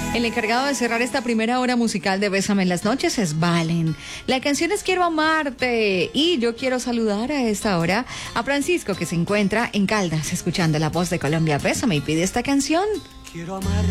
El encargado de cerrar esta primera hora musical de Bésame en las noches es Valen. La canción es Quiero amarte y yo quiero saludar a esta hora a Francisco, que se encuentra en Caldas escuchando La Voz de Colombia. Bésame y pide esta canción. Quiero amarte.